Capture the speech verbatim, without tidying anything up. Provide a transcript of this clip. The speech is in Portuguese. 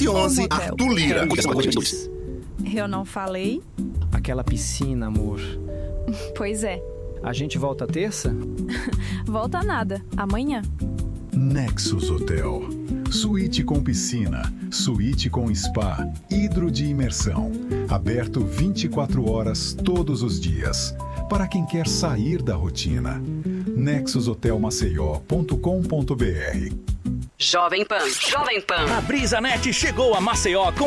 sete onze, Arthur Lira. Eu não falei. Aquela piscina, amor. Pois é. A gente volta terça? Volta nada. Amanhã. Nexus Hotel. Suíte com piscina, suíte com spa, hidro de imersão. Aberto vinte e quatro horas todos os dias. Para quem quer sair da rotina. nexus hotel maceió ponto com ponto br. Jovem Pan. Jovem Pan. A BrisaNet chegou a Maceió com